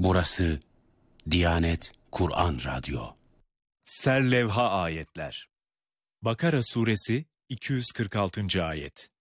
Burası Diyanet Kur'an Radyo. Serlevha ayetler. Bakara suresi 246. ayet.